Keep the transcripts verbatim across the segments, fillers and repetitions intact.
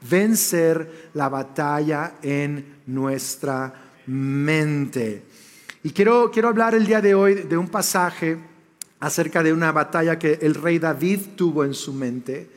vencer la batalla en nuestra mente. Y quiero, quiero hablar el día de hoy de un pasaje acerca de una batalla que el rey David tuvo en su mente.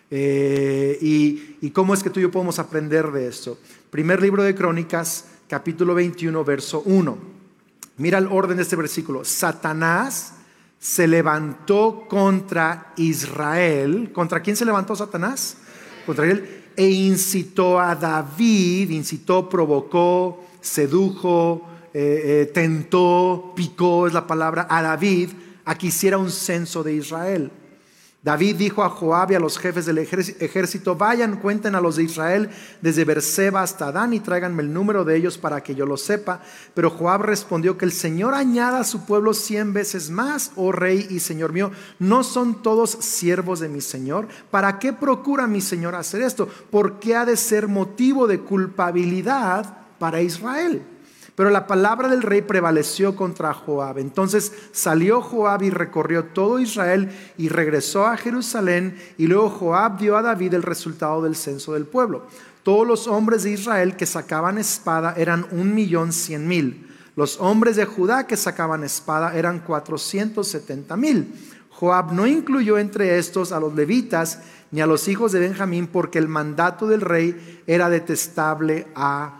Eh, y, y cómo es que tú y yo podemos aprender de esto. Primer libro de Crónicas, capítulo veintiuno, verso uno. Mira el orden de este versículo. Satanás se levantó contra Israel. ¿Contra quién se levantó Satanás? Contra él. E incitó a David, incitó, provocó, sedujo, eh, eh, tentó, picó, es la palabra, a David a que hiciera un censo de Israel. David dijo a Joab y a los jefes del ejército: vayan, cuenten a los de Israel desde Beerseba hasta Dan y tráiganme el número de ellos para que yo lo sepa. Pero Joab respondió: que el Señor añada a su pueblo cien veces más, oh rey y señor mío. ¿No son todos siervos de mi señor? ¿Para qué procura mi señor hacer esto? ¿Por qué ha de ser motivo de culpabilidad para Israel? Pero la palabra del rey prevaleció contra Joab. Entonces salió Joab y recorrió todo Israel y regresó a Jerusalén. Y luego Joab dio a David el resultado del censo del pueblo. Todos los hombres de Israel que sacaban espada eran un millón cien mil. Los hombres de Judá que sacaban espada eran cuatrocientos setenta mil. Joab no incluyó entre estos a los levitas ni a los hijos de Benjamín, porque el mandato del rey era detestable a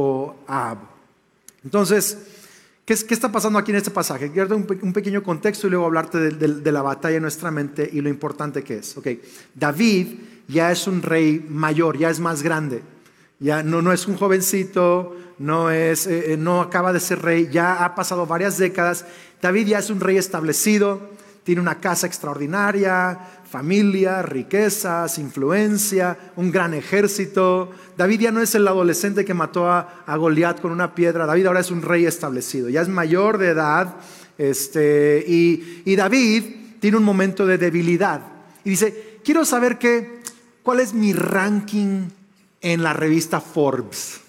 Joab. Entonces, ¿qué, es, ¿qué está pasando aquí en este pasaje? Quiero dar un, un pequeño contexto y luego hablarte de, de, de la batalla en nuestra mente y lo importante que es. Okay. David ya es un rey mayor, ya es más grande. Ya no, no es un jovencito, no, es, eh, no acaba de ser rey, ya ha pasado varias décadas. David ya es un rey establecido, tiene una casa extraordinaria, familia, riquezas, influencia, un gran ejército. David ya no es el adolescente que mató a, a Goliat con una piedra. David ahora es un rey establecido, ya es mayor de edad. Este, y, y David tiene un momento de debilidad. Y dice: quiero saber qué, cuál es mi ranking en la revista Forbes.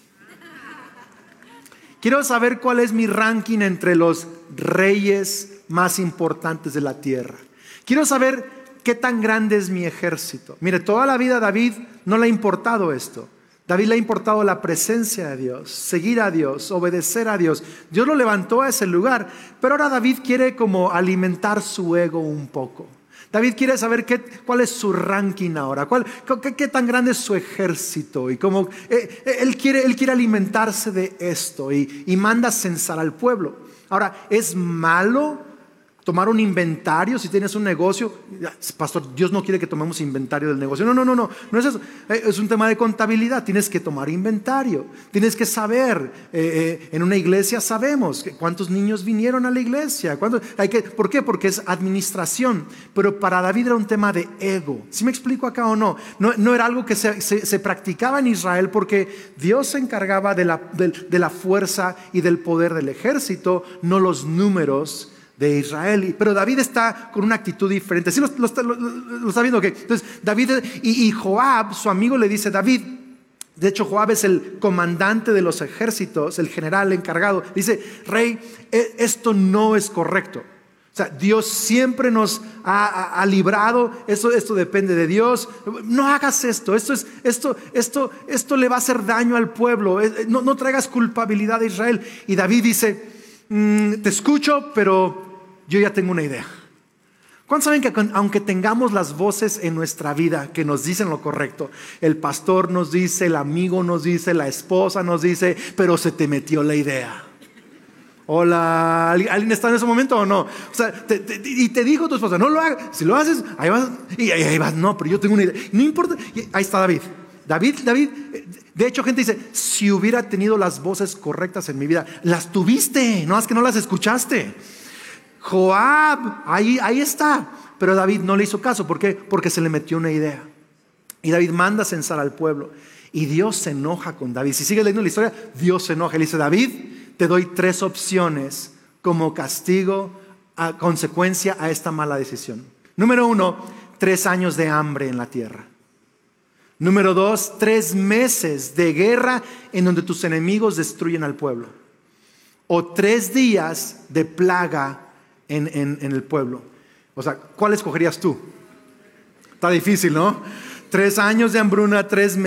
Quiero saber cuál es mi ranking entre los reyes más importantes de la tierra. Quiero saber qué tan grande es mi ejército. Mire, toda la vida a David no le ha importado esto. David le ha importado la presencia de Dios, seguir a Dios, obedecer a Dios. Dios lo levantó a ese lugar, pero ahora David quiere como alimentar su ego un poco. David quiere saber qué, cuál es su ranking ahora, cuál, qué, qué tan grande es su ejército. Y como, eh, él, quiere, él quiere alimentarse de esto y, y manda censar al pueblo. Ahora, ¿es malo tomar un inventario si tienes un negocio? Pastor, Dios no quiere que tomemos inventario del negocio. No, no, no, no, no es eso. Es un tema de contabilidad. Tienes que tomar inventario. Tienes que saber. Eh, eh, en una iglesia sabemos cuántos niños vinieron a la iglesia. ¿Cuántos? Hay que, ¿por qué? Porque es administración. Pero para David era un tema de ego. ¿Sí me explico acá o no? No, no era algo que se, se, se practicaba en Israel, porque Dios se encargaba de la, de, de la fuerza y del poder del ejército, no los números de Israel. Pero David está con una actitud diferente. ¿Sí lo, lo, lo, lo está viendo? Okay. Entonces David y, y Joab, su amigo, le dice: David, de hecho Joab es el comandante de los ejércitos, el general encargado, dice: rey, esto no es correcto. O sea, Dios siempre nos ha, ha, ha librado. Esto, esto depende de Dios. No hagas esto. Esto, es, esto, esto, esto le va a hacer daño al pueblo. No, no traigas culpabilidad a Israel. Y David dice: mm, te escucho, pero yo ya tengo una idea. ¿Cuántos saben que aunque tengamos las voces en nuestra vida que nos dicen lo correcto, el pastor nos dice, el amigo nos dice, la esposa nos dice, pero se te metió la idea? Hola, ¿alguien está en ese momento o no? O sea, te, te, y te dijo tu esposa: no lo hagas. Si lo haces, ahí vas, y ahí, ahí vas. No, pero yo tengo una idea. No importa. Y ahí está David. David, David, de hecho gente dice: si hubiera tenido las voces correctas en mi vida. Las tuviste, no es que no las escuchaste. Joab, ahí, ahí está. Pero David no le hizo caso. ¿Por qué? Porque se le metió una idea. Y David manda a censar al pueblo. Y Dios se enoja con David. Si sigues leyendo la historia, Dios se enoja. Le dice: David, te doy tres opciones como castigo, a consecuencia a esta mala decisión. Número uno, tres años de hambre en la tierra. Número dos, tres meses de guerra en donde tus enemigos destruyen al pueblo. O tres días de plaga en, en, en el pueblo. O sea, ¿cuál escogerías tú? Está difícil, ¿no? Tres años de hambruna, tres meses.